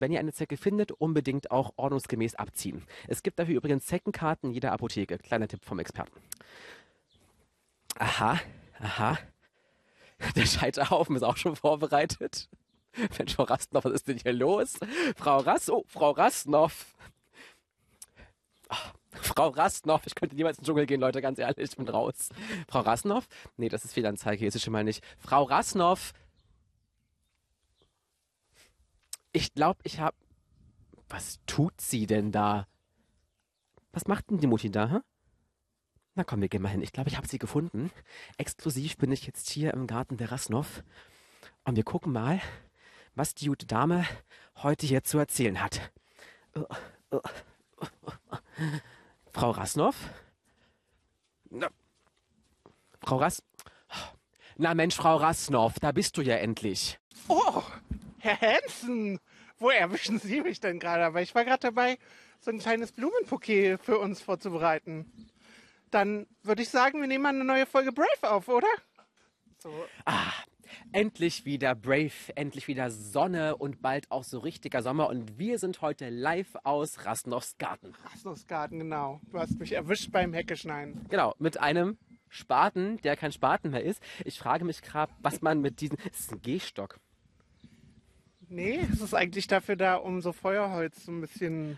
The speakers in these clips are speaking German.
wenn ihr eine Zecke findet, unbedingt auch ordnungsgemäß abziehen. Es gibt dafür übrigens Zeckenkarten in jeder Apotheke. Kleiner Tipp vom Experten. Aha, aha. Der Scheiterhaufen ist auch schon vorbereitet. Mensch, Frau Rastnoff, was ist denn hier los? Frau Rastnoff. Frau Rastnoff, ich könnte niemals in den Dschungel gehen, Leute, ganz ehrlich, ich bin raus. Frau Rastnoff? Nee, das ist Fehlanzeige, hier ist sie schon mal nicht. Frau Rastnoff. Ich glaube, Was tut sie denn da? Was macht denn die Mutti da, hä? Na komm, wir gehen mal hin. Ich glaube, ich habe sie gefunden. Exklusiv bin ich jetzt hier im Garten der Rastnoff. Und wir gucken mal, was die gute Dame heute hier zu erzählen hat. Frau Rastnoff? Na, Frau Ras... Na Mensch, Frau Rastnoff, da bist du ja endlich. Oh, Herr Hansen, wo erwischen Sie mich denn gerade? Aber ich war gerade dabei, so ein kleines Blumenbouquet für uns vorzubereiten. Dann würde ich sagen, wir nehmen mal eine neue Folge Brave auf, oder? So. Endlich wieder Brave, endlich wieder Sonne und bald auch so richtiger Sommer. Und wir sind heute live aus Rastnoffs Garten. Rastnussgarten, genau. Du hast mich erwischt beim Heckeschneiden. Genau, mit einem Spaten, der kein Spaten mehr ist. Ich frage mich gerade, was man mit diesem... Das ist ein Gehstock. Nee, es ist eigentlich dafür da, um so Feuerholz so ein bisschen...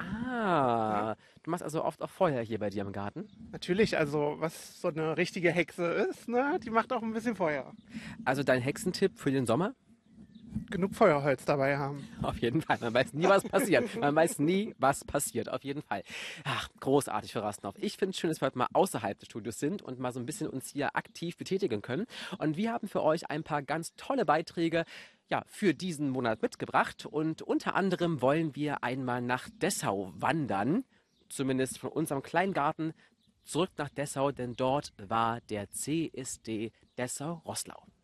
Du machst also oft auch Feuer hier bei dir im Garten. Natürlich, also was so eine richtige Hexe ist, ne, die macht auch ein bisschen Feuer. Also dein Hexentipp für den Sommer? Genug Feuerholz dabei haben. Auf jeden Fall. Man weiß nie, was passiert. Man weiß nie, was passiert. Auf jeden Fall. Ach, großartig für Rastnoff. Ich finde es schön, dass wir heute mal außerhalb des Studios sind und mal so ein bisschen uns hier aktiv betätigen können. Und wir haben für euch ein paar ganz tolle Beiträge für diesen Monat mitgebracht. Und unter anderem wollen wir einmal nach Dessau wandern. Zumindest von unserem kleinen Garten zurück nach Dessau, denn dort war der CSD Dessau-Roßlau.